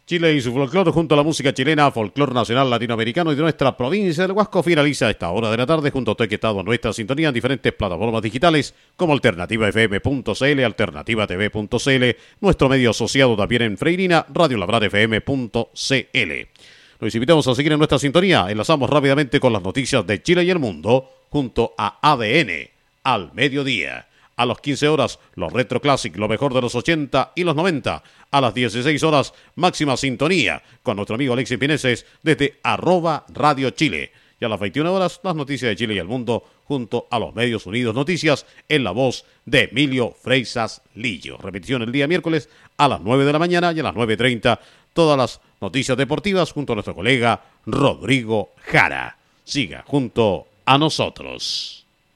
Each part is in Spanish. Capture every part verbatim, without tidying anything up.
Chile y su folclore junto a la música chilena, folclore nacional latinoamericano y de nuestra provincia del Huasco finaliza a esta hora de la tarde junto a usted que ha estado en nuestra sintonía en diferentes plataformas digitales como alternativa f m punto c l, alternativa t v punto c l, nuestro medio asociado también en Freirina, radio labrar f m punto c l. Los invitamos a seguir en nuestra sintonía. Enlazamos rápidamente con las noticias de Chile y el mundo junto a A D N al mediodía. A las quince horas, los Retro Classic, lo mejor de los ochenta y los noventa. A las dieciséis horas, máxima sintonía con nuestro amigo Alexis Pineses desde arroba Radio Chile. Y a las veintiuna horas, las noticias de Chile y el mundo junto a los Medios Unidos Noticias en la voz de Emilio Freisas Lillo. Repetición el día miércoles a las nueve de la mañana y a las nueve treinta, todas las noticias deportivas junto a nuestro colega Rodrigo Jara. Siga junto a nosotros.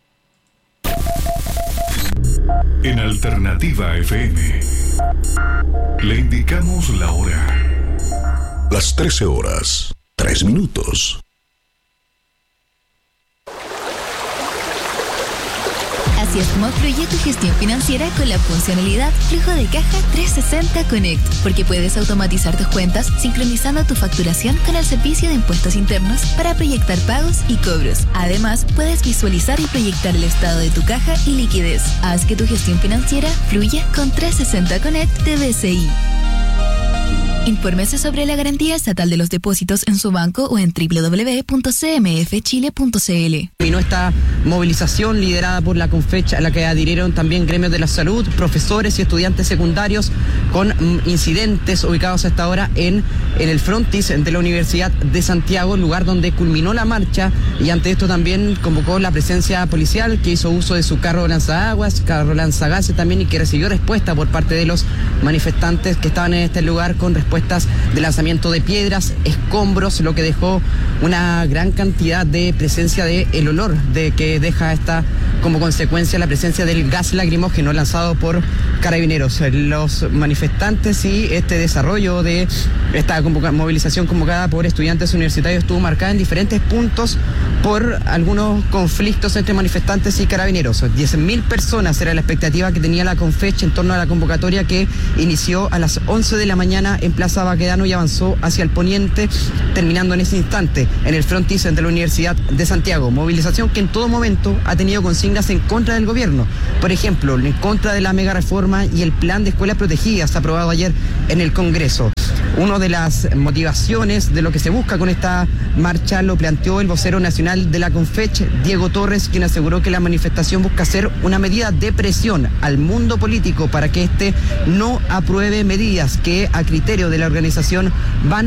En Alternativa F M le indicamos la hora. Las trece horas, tres minutos. Así es como fluye tu gestión financiera con la funcionalidad Flujo de Caja trescientos sesenta Connect, porque puedes automatizar tus cuentas sincronizando tu facturación con el servicio de impuestos internos para proyectar pagos y cobros. Además, puedes visualizar y proyectar el estado de tu caja y liquidez. Haz que tu gestión financiera fluya con trescientos sesenta Connect de B C I. Infórmese sobre la garantía estatal de los depósitos en su banco o en doble u doble u doble u punto c m f chile punto c l. Terminó esta movilización liderada por la CONFECH, a la que adhirieron también gremios de la salud, profesores y estudiantes secundarios, con mm, incidentes ubicados hasta ahora en, en el frontis de la Universidad de Santiago, lugar donde culminó la marcha, y ante esto también convocó la presencia policial, que hizo uso de su carro lanzaguas, carro lanzagases también, y que recibió respuesta por parte de los manifestantes que estaban en este lugar con respuestas de lanzamiento de piedras, escombros, lo que dejó una gran cantidad de presencia de el olor de que deja esta como consecuencia la presencia del gas lacrimógeno lanzado por carabineros. Los manifestantes y este desarrollo de esta convoca- movilización convocada por estudiantes universitarios estuvo marcada en diferentes puntos por algunos conflictos entre manifestantes y carabineros. diez mil personas era la expectativa que tenía la CONFECH en torno a la convocatoria, que inició a las once de la mañana en Plaza Baquedano y avanzó hacia el poniente, terminando en ese instante en el frontis de la Universidad de Santiago. Movilización que en todo momento ha tenido consignas en contra del gobierno. Por ejemplo, en contra de la mega reforma y el plan de escuelas protegidas aprobado ayer en el Congreso. Una de las motivaciones de lo que se busca con esta marcha lo planteó el vocero nacional de la CONFECH, Diego Torres, quien aseguró que la manifestación busca ser una medida de presión al mundo político para que éste no apruebe medidas que, a criterio de la organización, van